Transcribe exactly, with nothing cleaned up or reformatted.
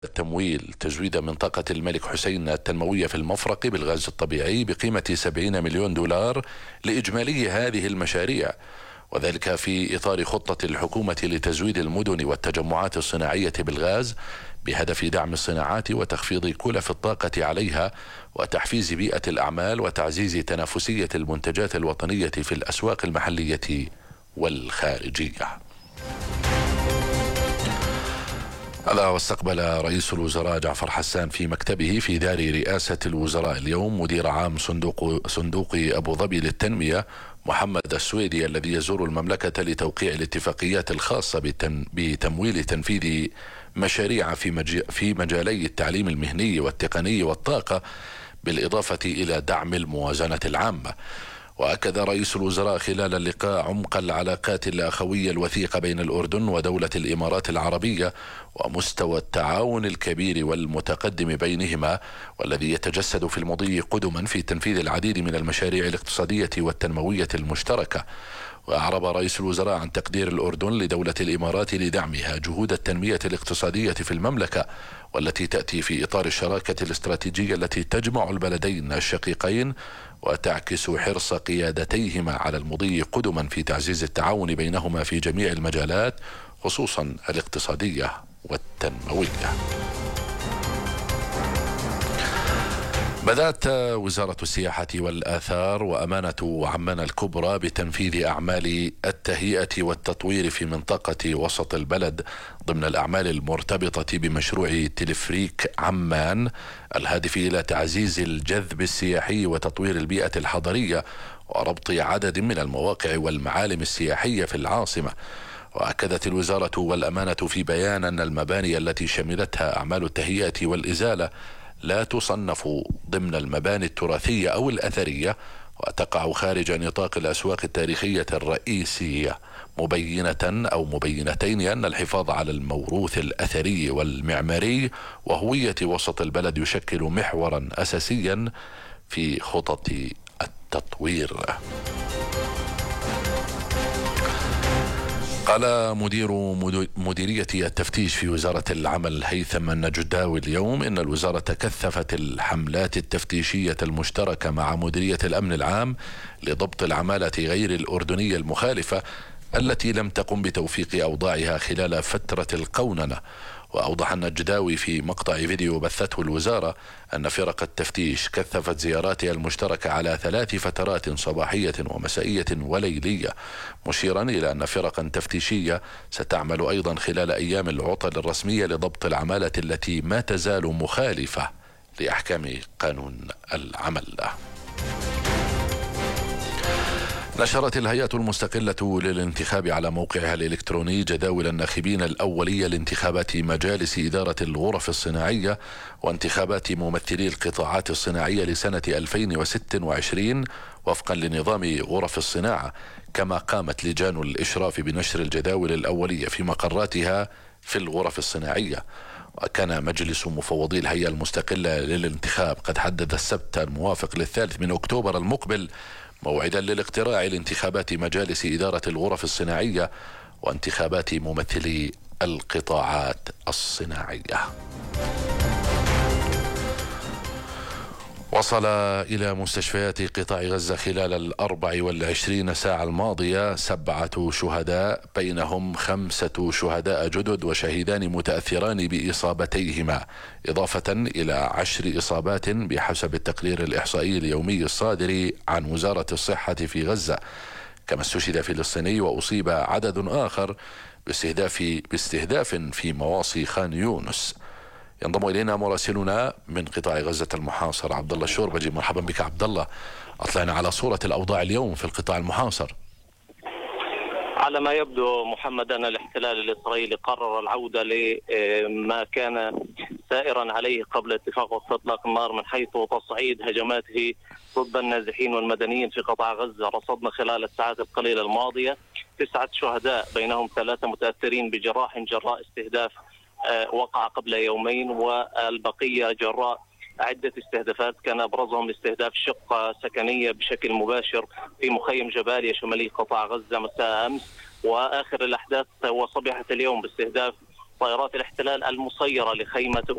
التمويل تزويد منطقة الملك حسين التنموية في المفرق بالغاز الطبيعي بقيمة سبعين مليون دولار لإجمالي هذه المشاريع، وذلك في إطار خطة الحكومة لتزويد المدن والتجمعات الصناعية بالغاز بهدف دعم الصناعات وتخفيض كلف الطاقة عليها وتحفيز بيئة الأعمال وتعزيز تنافسية المنتجات الوطنية في الأسواق المحلية والخارجية. هذا واستقبل رئيس الوزراء جعفر حسان في مكتبه في دار رئاسة الوزراء اليوم مدير عام صندوق صندوق أبو ظبي للتنمية محمد السويدي الذي يزور المملكة لتوقيع الاتفاقيات الخاصة بتمويل تنفيذ مشاريع في في مجالي التعليم المهني والتقني والطاقة، بالإضافة إلى دعم الموازنة العامة. وأكد رئيس الوزراء خلال اللقاء عمق العلاقات الأخوية الوثيقة بين الأردن ودولة الإمارات العربية ومستوى التعاون الكبير والمتقدم بينهما، والذي يتجسد في المضي قدما في تنفيذ العديد من المشاريع الاقتصادية والتنموية المشتركة. وأعرب رئيس الوزراء عن تقدير الأردن لدولة الإمارات لدعمها جهود التنمية الاقتصادية في المملكة، والتي تأتي في إطار الشراكة الاستراتيجية التي تجمع البلدين الشقيقين وتعكس حرص قيادتيهما على المضي قدما في تعزيز التعاون بينهما في جميع المجالات خصوصا الاقتصادية والتنموية. بدأت وزارة السياحة والآثار وأمانة عمان الكبرى بتنفيذ أعمال التهيئة والتطوير في منطقة وسط البلد ضمن الأعمال المرتبطة بمشروع تلفريك عمان الهادف إلى تعزيز الجذب السياحي وتطوير البيئة الحضرية وربط عدد من المواقع والمعالم السياحية في العاصمة. وأكدت الوزارة والأمانة في بيان أن المباني التي شملتها أعمال التهيئة والإزالة لا تصنف ضمن المباني التراثية أو الأثرية وتقع خارج نطاق الأسواق التاريخية الرئيسية، مبينة أو مبينتين أن الحفاظ على الموروث الأثري والمعماري وهوية وسط البلد يشكل محورا أساسيا في خطط التطوير. قال مدير مديرية التفتيش في وزارة العمل هيثم النجداوي اليوم إن الوزارة كثفت الحملات التفتيشية المشتركة مع مديرية الأمن العام لضبط العمالة غير الأردنية المخالفة التي لم تقم بتوفيق أوضاعها خلال فترة القوننة. وأوضح النجداوي في مقطع فيديو بثته الوزارة أن فرق التفتيش كثفت زياراتها المشتركة على ثلاث فترات صباحية ومسائية وليلية، مشيرا إلى أن فرقا تفتيشية ستعمل أيضا خلال أيام العطل الرسمية لضبط العمالة التي ما تزال مخالفة لأحكام قانون العمل. نشرت الهيئة المستقلة للانتخاب على موقعها الإلكتروني جداول الناخبين الأولية لانتخابات مجالس إدارة الغرف الصناعية وانتخابات ممثلي القطاعات الصناعية لسنة ألفين وستة وعشرين وفقا لنظام غرف الصناعة، كما قامت لجان الإشراف بنشر الجداول الأولية في مقراتها في الغرف الصناعية. وكان مجلس مفوضي الهيئة المستقلة للانتخاب قد حدد السبت الموافق للثالث من أكتوبر المقبل موعدا للاقتراع لانتخابات مجالس إدارة الغرف الصناعية وانتخابات ممثلي القطاعات الصناعية. وصل إلى مستشفيات قطاع غزة خلال الأربع والعشرين ساعة الماضية سبعة شهداء، بينهم خمسة شهداء جدد وشهيدان متأثران بإصابتيهما، إضافة إلى عشر إصابات بحسب التقرير الإحصائي اليومي الصادر عن وزارة الصحة في غزة. كما استشهد فلسطيني وأصيب عدد آخر باستهداف باستهداف في مواصي خان يونس. ينضم إلينا مراسلنا من قطاع غزة المحاصر عبد الله الشوربجي. مرحبا بك عبد الله. أطلعنا على صورة الأوضاع اليوم في القطاع المحاصر. على ما يبدو محمد أن الاحتلال الإسرائيلي قرر العودة لما كان سائرا عليه قبل اتفاق وقف إطلاق النار من حيث تصعيد هجماته ضد النازحين والمدنيين في قطاع غزة. رصدنا خلال الساعات القليلة الماضية تسعة شهداء، بينهم ثلاثة متأثرين بجراح جراء استهداف وقع قبل يومين، والبقية جراء عدة استهدافات كان أبرزهم استهداف شقة سكنية بشكل مباشر في مخيم جباليا شمالي قطاع غزة مساء أمس، وآخر الأحداث وصبيحة اليوم باستهداف طائرات الاحتلال المسيرة لخيمة